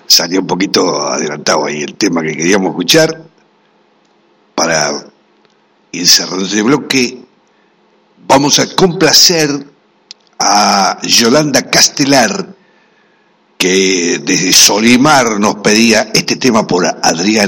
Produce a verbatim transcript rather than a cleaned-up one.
salió un poquito adelantado ahí el tema que queríamos escuchar. Para ir cerrando este bloque, vamos a complacer a Yolanda Castelar, que desde Solimar nos pedía este tema por Adrián